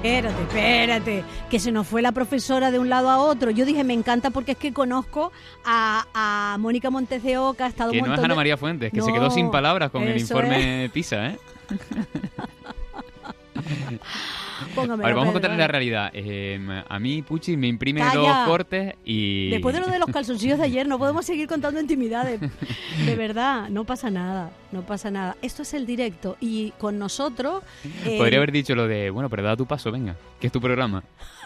Espérate, que se nos fue la profesora de un lado a otro. Yo dije, me encanta porque es que conozco a Mónica Montes de Oca, ha estado que un montón no es Ana María Fuentes, que no, se quedó sin palabras con el eso informe PISA, ¿eh? Póngame, a ver, vamos a Pedro, contarles la realidad. A mí, Puchi, me imprime ¡Calla! 2 cortes y... Después de lo de los calzoncillos de ayer, no podemos seguir contando intimidades. De verdad, no pasa nada. Esto es el directo y con nosotros... Podría haber dicho lo de, bueno, pero da tu paso, venga, que es tu programa.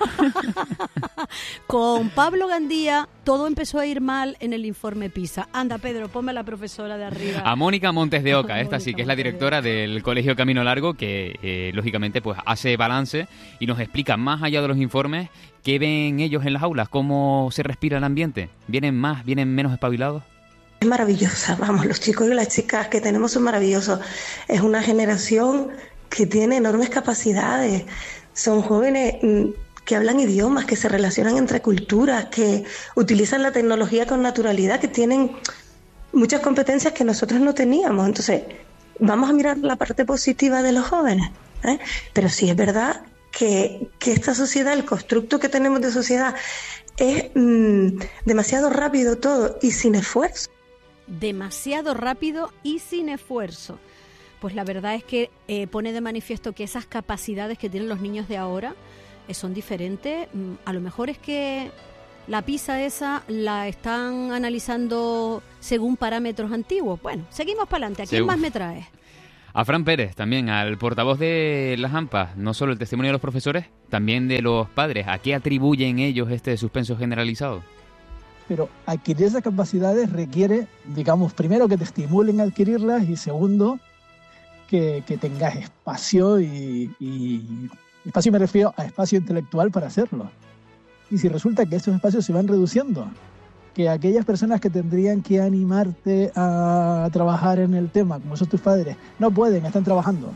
Con Pablo Gandía todo empezó a ir mal en el informe PISA. Anda, Pedro, ponme a la profesora de arriba. A Mónica Montes de Oca, esta sí, que es la directora del Colegio Camino Largo, que lógicamente pues hace balance y nos explica más allá de los informes qué ven ellos en las aulas, cómo se respira el ambiente. ¿Vienen más, vienen menos espabilados? Es maravillosa, vamos, los chicos y las chicas que tenemos son maravillosos. Es una generación que tiene enormes capacidades. Son jóvenes que hablan idiomas, que se relacionan entre culturas, que utilizan la tecnología con naturalidad, que tienen muchas competencias que nosotros no teníamos. Entonces, vamos a mirar la parte positiva de los jóvenes, ¿eh? Pero sí es verdad que esta sociedad, el constructo que tenemos de sociedad, es demasiado rápido todo y sin esfuerzo. Demasiado rápido y sin esfuerzo. Pues la verdad es que pone de manifiesto que esas capacidades que tienen los niños de ahora son diferentes. A lo mejor es que la PISA esa la están analizando según parámetros antiguos. Bueno, seguimos para adelante. ¿A quién más me traes? A Fran Pérez, también, al portavoz de las AMPA, no solo el testimonio de los profesores, también de los padres. ¿A qué atribuyen ellos este suspenso generalizado? Pero adquirir esas capacidades requiere, digamos, primero que te estimulen a adquirirlas y segundo, que tengas espacio y espacio me refiero a espacio intelectual para hacerlo. Y si resulta que esos espacios se van reduciendo, que aquellas personas que tendrían que animarte a trabajar en el tema, como son tus padres, no pueden, están trabajando.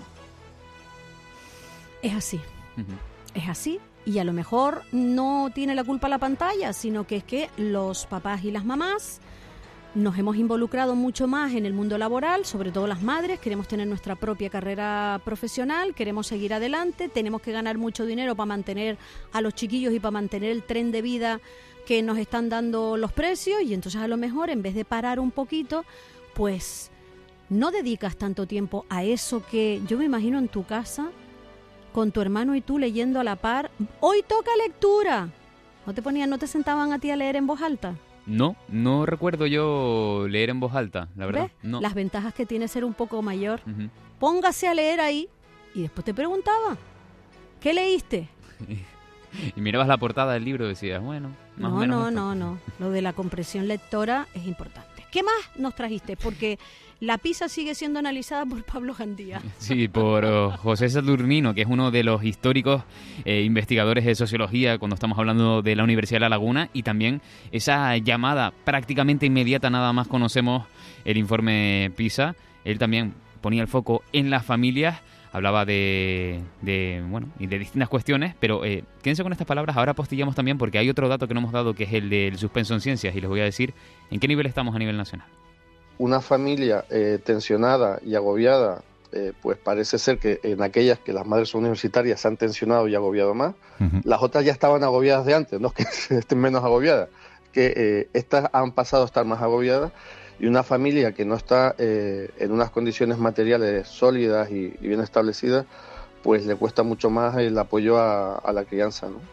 Es así. Es así. Y a lo mejor no tiene la culpa la pantalla, sino que es que los papás y las mamás nos hemos involucrado mucho más en el mundo laboral, sobre todo las madres, queremos tener nuestra propia carrera profesional, queremos seguir adelante, tenemos que ganar mucho dinero para mantener a los chiquillos y para mantener el tren de vida que nos están dando los precios, y entonces a lo mejor en vez de parar un poquito, pues no dedicas tanto tiempo a eso que yo me imagino en tu casa, con tu hermano y tú leyendo a la par. ¡Hoy toca lectura! ¿No te sentaban a ti a leer en voz alta? No recuerdo yo leer en voz alta, la verdad. No. Las ventajas que tiene ser un poco mayor. Póngase a leer ahí y después te preguntaba, ¿qué leíste? Y mirabas la portada del libro y decías, bueno, más o menos. No. Lo de la comprensión lectora es importante. ¿Qué más nos trajiste? Porque la PISA sigue siendo analizada por Pablo Gandía. Sí, por José Saturnino, que es uno de los históricos investigadores de sociología cuando estamos hablando de la Universidad de La Laguna, y también esa llamada prácticamente inmediata, nada más conocemos el informe PISA. Él también ponía el foco en las familias, hablaba de distintas cuestiones, pero quédense con estas palabras, ahora postillamos también porque hay otro dato que no hemos dado, que es el del suspenso en ciencias, y les voy a decir en qué nivel estamos a nivel nacional. Una familia tensionada y agobiada, pues parece ser que en aquellas que las madres son universitarias se han tensionado y agobiado más. Las otras ya estaban agobiadas de antes, no es que estén menos agobiadas, que estas han pasado a estar más agobiadas, y una familia que no está en unas condiciones materiales sólidas y bien establecidas, pues le cuesta mucho más el apoyo a la crianza, ¿no?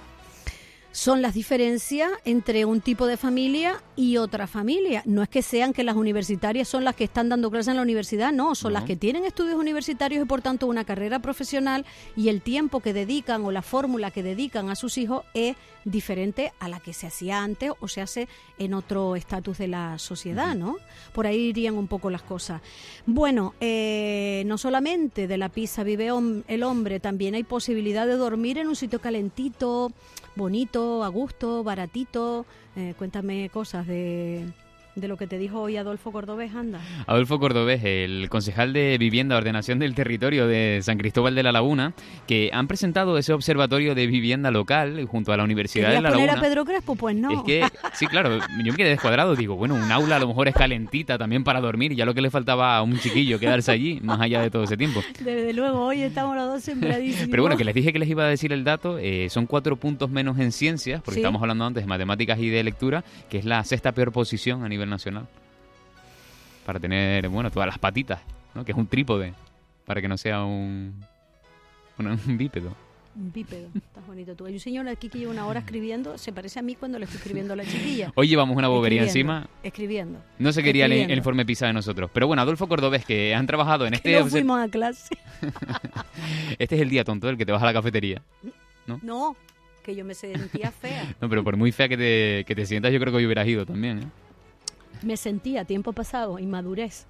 Son las diferencias entre un tipo de familia y otra familia. No es que sean que las universitarias son las que están dando clases en la universidad, no, son las que tienen estudios universitarios y por tanto una carrera profesional, y el tiempo que dedican o la fórmula que dedican a sus hijos es diferente a la que se hacía antes o se hace en otro estatus de la sociedad, ¿no? Por ahí irían un poco las cosas. Bueno, no solamente de la PISA vive el hombre, también hay posibilidad de dormir en un sitio calentito, bonito, a gusto, baratito. Cuéntame cosas de de lo que te dijo hoy Adolfo Cordobés, anda. Adolfo Cordobés, el concejal de Vivienda, Ordenación del Territorio de San Cristóbal de la Laguna, que han presentado ese observatorio de vivienda local junto a la Universidad de la Laguna. ¿Querías poner a Pedro Crespo? Pues no. Es que, sí, claro, yo me quedé descuadrado. Digo, bueno, un aula a lo mejor es calentita también para dormir. Ya lo que le faltaba a un chiquillo quedarse allí, más allá de todo ese tiempo. Desde luego, hoy estamos los dos sembradísimos. Pero bueno, que les dije que les iba a decir el dato. Son 4 puntos menos en ciencias, porque estamos hablando antes de matemáticas y de lectura, que es la 6ª peor posición a nivel nacional. Para tener, bueno, todas las patitas, ¿no? Que es un trípode, para que no sea un bípedo. Un bípedo, estás bonito tú. Hay un señor aquí que lleva una hora escribiendo, se parece a mí cuando le estoy escribiendo a la chiquilla. Hoy llevamos una bobería encima. Escribiendo. No se quería el informe PISA de nosotros. Pero bueno, Adolfo Cordobés, que han trabajado en este... No fuimos a clase. Este es el día tonto, el que te vas a la cafetería, ¿no? No, que yo me sentía fea. No, pero por muy fea que te sientas, yo creo que hoy hubieras ido también, ¿eh? Me sentía, tiempo pasado, inmadurez.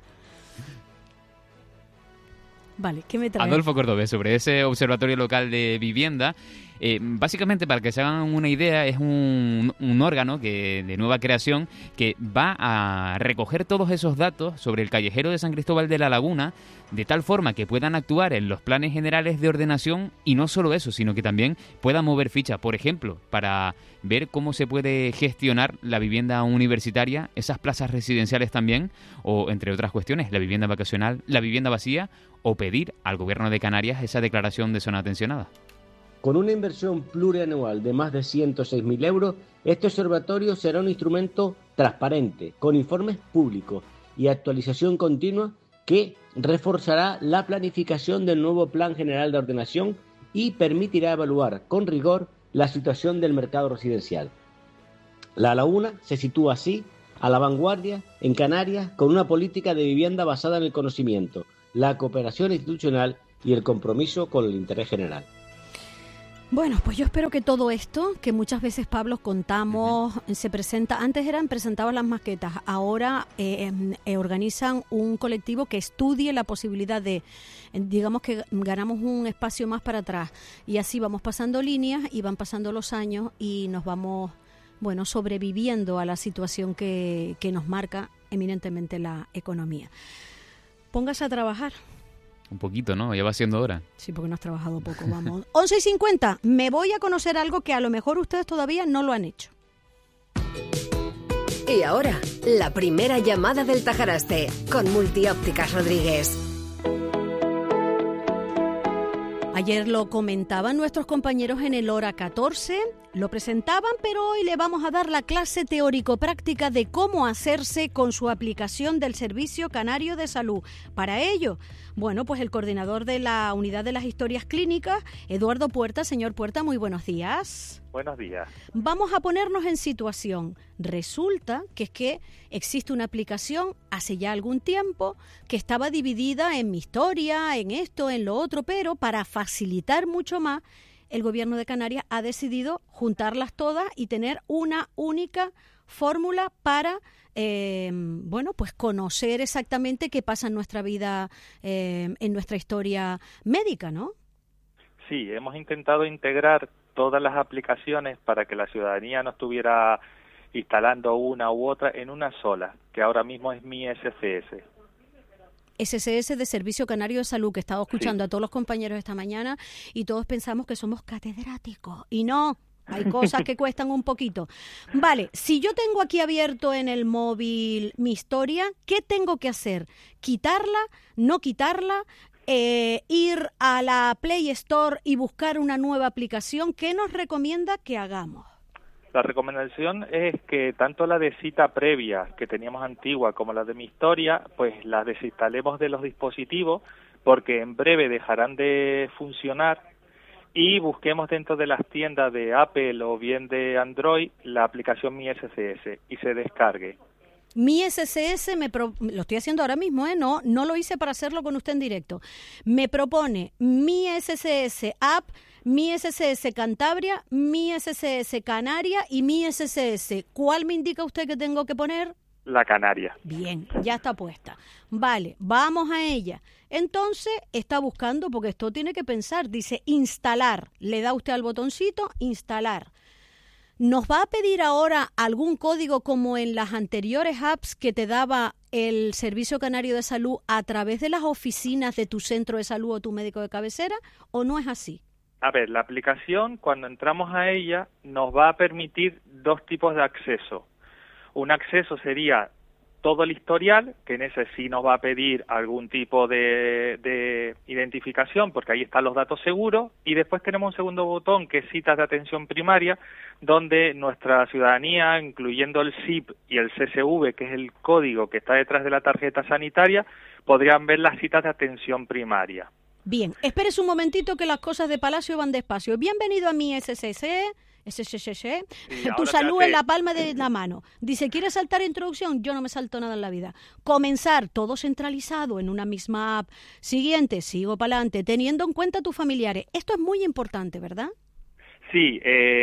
Vale, ¿qué me trae? Adolfo Cordobés, sobre ese observatorio local de vivienda. Básicamente, para que se hagan una idea, es un órgano de nueva creación que va a recoger todos esos datos sobre el callejero de San Cristóbal de la Laguna, de tal forma que puedan actuar en los planes generales de ordenación, y no solo eso, sino que también puedan mover ficha, por ejemplo, para ver cómo se puede gestionar la vivienda universitaria, esas plazas residenciales también, o entre otras cuestiones, la vivienda vacacional, la vivienda vacía, o pedir al Gobierno de Canarias esa declaración de zona tensionada. Con una inversión plurianual de más de 106.000 euros, este observatorio será un instrumento transparente, con informes públicos y actualización continua que reforzará la planificación del nuevo Plan General de Ordenación y permitirá evaluar con rigor la situación del mercado residencial. La Laguna se sitúa así a la vanguardia en Canarias con una política de vivienda basada en el conocimiento, la cooperación institucional y el compromiso con el interés general. Bueno, pues yo espero que todo esto, que muchas veces, Pablo, contamos, se presenta, antes presentaban las maquetas, ahora organizan un colectivo que estudie la posibilidad de, digamos que ganamos un espacio más para atrás, y así vamos pasando líneas y van pasando los años y nos vamos, bueno, sobreviviendo a la situación que nos marca eminentemente la economía. Póngase a trabajar. Un poquito, ¿no? Ya va siendo hora. Sí, porque no has trabajado poco, vamos. 11:50, me voy a conocer algo que a lo mejor ustedes todavía no lo han hecho. Y ahora, la primera llamada del Tajaraste, con Multiópticas Rodríguez. Ayer lo comentaban nuestros compañeros en el Hora 14, lo presentaban, pero hoy le vamos a dar la clase teórico-práctica de cómo hacerse con su aplicación del Servicio Canario de Salud. Para ello, bueno, pues el coordinador de la Unidad de las Historias Clínicas, Eduardo Puerta. Señor Puerta, muy buenos días. Buenos días. Vamos a ponernos en situación. Resulta que es que existe una aplicación hace ya algún tiempo que estaba dividida en mi historia, en esto, en lo otro, pero para facilitar mucho más, el Gobierno de Canarias ha decidido juntarlas todas y tener una única fórmula para, bueno, pues conocer exactamente qué pasa en nuestra vida, en nuestra historia médica, ¿no? Sí, hemos intentado integrar todas las aplicaciones para que la ciudadanía no estuviera instalando una u otra en una sola, que ahora mismo es mi SCS. SCS de Servicio Canario de Salud, que he estado escuchando a todos los compañeros esta mañana y todos pensamos que somos catedráticos. Y no, hay cosas que cuestan un poquito. Vale, si yo tengo aquí abierto en el móvil mi historia, ¿qué tengo que hacer? ¿Quitarla? ¿No quitarla? Ir a la Play Store y buscar una nueva aplicación. ¿Qué nos recomienda que hagamos? La recomendación es que tanto la de cita previa que teníamos antigua como la de mi historia, pues las desinstalemos de los dispositivos porque en breve dejarán de funcionar, y busquemos dentro de las tiendas de Apple o bien de Android la aplicación Mi SCS y se descargue. Mi SCS, lo estoy haciendo ahora mismo, no lo hice para hacerlo con usted en directo. Me propone Mi SCS App, Mi SCS Cantabria, Mi SCS Canaria y Mi SCS. ¿Cuál me indica usted que tengo que poner? La Canaria. Bien, ya está puesta. Vale, vamos a ella. Entonces está buscando, porque esto tiene que pensar, dice instalar. Le da usted al botoncito, instalar. ¿Nos va a pedir ahora algún código como en las anteriores apps que te daba el Servicio Canario de Salud a través de las oficinas de tu centro de salud o tu médico de cabecera, o no es así? A ver, la aplicación, cuando entramos a ella, nos va a permitir dos tipos de acceso. Un acceso sería todo el historial, que en ese sí nos va a pedir algún tipo de identificación, porque ahí están los datos seguros, y después tenemos un segundo botón que es citas de atención primaria, donde nuestra ciudadanía, incluyendo el SIP y el CSV, que es el código que está detrás de la tarjeta sanitaria, podrían ver las citas de atención primaria. Bien, espérese un momentito que las cosas de Palacio van despacio. Bienvenido a mi SCC, tu salud en la palma de la mano. Dice, ¿quieres saltar introducción? Yo no me salto nada en la vida. Comenzar, todo centralizado en una misma app. Siguiente, sigo para adelante, teniendo en cuenta a tus familiares. Esto es muy importante, ¿verdad? Sí,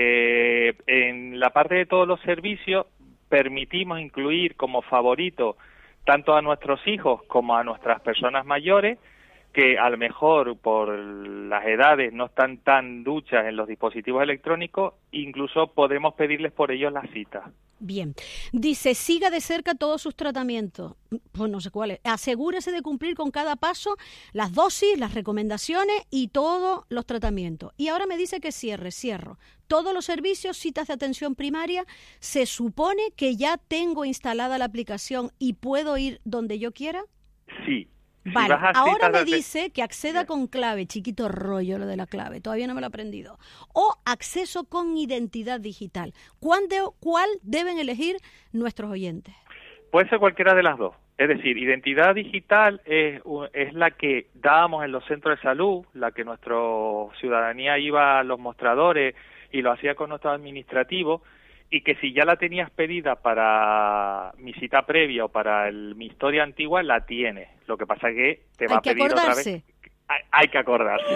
en la parte de todos los servicios permitimos incluir como favorito tanto a nuestros hijos como a nuestras personas mayores, que a lo mejor por las edades no están tan duchas en los dispositivos electrónicos, incluso podemos pedirles por ellos la cita. Bien. Dice, siga de cerca todos sus tratamientos. Pues no sé cuáles. Asegúrese de cumplir con cada paso las dosis, las recomendaciones y todos los tratamientos. Y ahora me dice que cierro. Todos los servicios, citas de atención primaria, se supone que ya tengo instalada la aplicación y puedo ir donde yo quiera. Sí. Vale, ahora me dice que acceda con clave, chiquito rollo lo de la clave, todavía no me lo he aprendido, o acceso con identidad digital. ¿Cuál deben elegir nuestros oyentes? Puede ser cualquiera de las dos. Es decir, identidad digital es la que dábamos en los centros de salud, la que nuestra ciudadanía iba a los mostradores y lo hacía con nuestro administrativo, y que si ya la tenías pedida para mi cita previa o para mi historia antigua, la tienes. Lo que pasa es que te va a pedir otra vez. Hay que acordarse.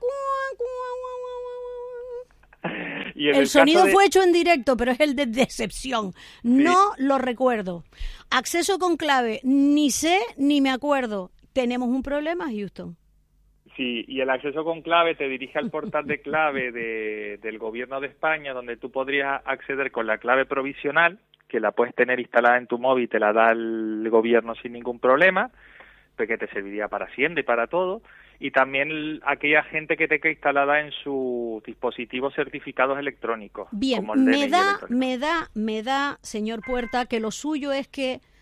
Y el sonido fue hecho en directo, pero es el de decepción. No lo recuerdo. Acceso con clave, ni sé ni me acuerdo. Tenemos un problema, Houston. Sí, y el acceso con clave te dirige al portal de clave del Gobierno de España, donde tú podrías acceder con la clave provisional, que la puedes tener instalada en tu móvil, te la da el Gobierno sin ningún problema, que te serviría para Hacienda y para todo, y también aquella gente que tenga instalada en sus dispositivos certificados electrónicos. Bien, como el me da, señor Puerta, que lo suyo es que